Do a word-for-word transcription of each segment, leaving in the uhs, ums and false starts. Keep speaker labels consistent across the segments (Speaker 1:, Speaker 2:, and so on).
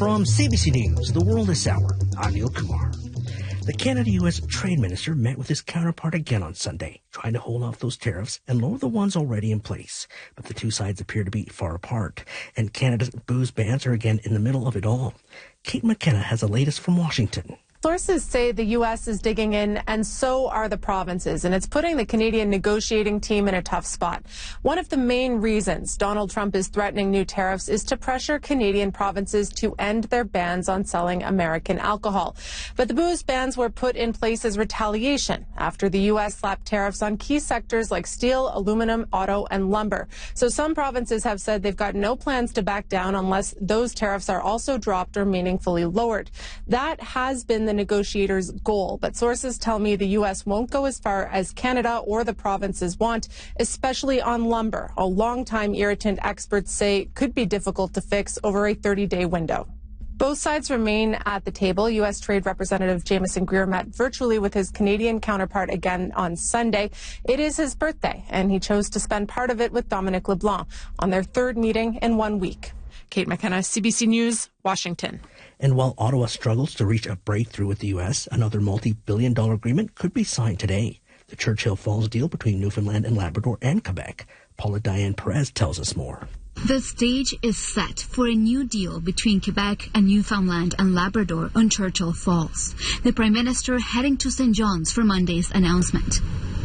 Speaker 1: From C B C News, The World This Hour, I'm Neil Kumar. The Canada-U S trade minister met with his counterpart again on Sunday, trying to hold off those tariffs and lower the ones already in place. But the two sides appear to be far apart, and Canada's booze bans are again in the middle of it all. Kate McKenna has the latest from Washington.
Speaker 2: Sources say the U S is digging in, and so are the provinces, and it's putting the Canadian negotiating team in a tough spot. One of the main reasons Donald Trump is threatening new tariffs is to pressure Canadian provinces to end their bans on selling American alcohol. But the booze bans were put in place as retaliation after the U S slapped tariffs on key sectors like steel, aluminum, auto, and lumber. So some provinces have said they've got no plans to back down unless those tariffs are also dropped or meaningfully lowered. That has been the negotiators' goal, but sources tell me the U S won't go as far as Canada or the provinces want, especially on lumber, a long-time irritant experts say could be difficult to fix over a thirty-day window. Both sides remain at the table. U S Trade Representative Jameson Greer met virtually with his Canadian counterpart again on Sunday. It is his birthday, and he chose to spend part of it with Dominic LeBlanc on their third meeting in one week. Kate McKenna, C B C News, Washington.
Speaker 1: And while Ottawa struggles to reach a breakthrough with the U S, another multi-billion dollar agreement could be signed today. The Churchill Falls deal between Newfoundland and Labrador and Quebec. Paula Diane Perez tells us more.
Speaker 3: The stage is set for a new deal between Quebec and Newfoundland and Labrador on Churchill Falls. The Prime Minister heading to Saint John's for Monday's announcement.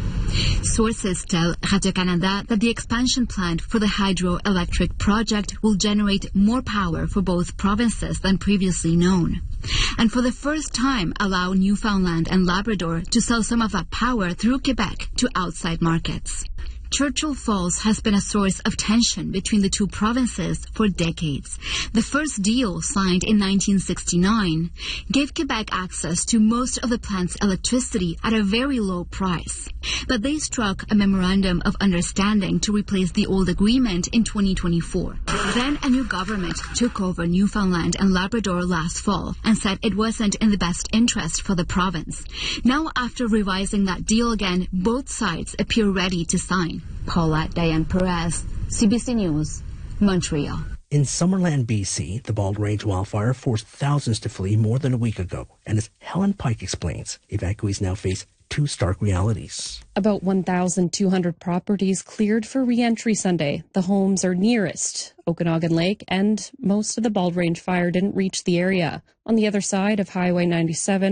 Speaker 3: Sources tell Radio-Canada that the expansion plan for the hydroelectric project will generate more power for both provinces than previously known, and for the first time allow Newfoundland and Labrador to sell some of that power through Quebec to outside markets. Churchill Falls has been a source of tension between the two provinces for decades. The first deal, signed in nineteen sixty-nine, gave Quebec access to most of the plant's electricity at a very low price. But they struck a memorandum of understanding to replace the old agreement in twenty twenty-four. Then a new government took over Newfoundland and Labrador last fall and said it wasn't in the best interest for the province. Now, after revising that deal again, both sides appear ready to sign. Paula Diane Perez, C B C News, Montreal.
Speaker 1: In Summerland, B C, the Bald Range wildfire forced thousands to flee more than a week ago. And as Helen Pike explains, evacuees now face two stark realities.
Speaker 4: About one thousand two hundred properties cleared for re-entry Sunday. The homes are nearest Okanagan Lake, and most of the Bald Range fire didn't reach the area. On the other side of Highway ninety-seven,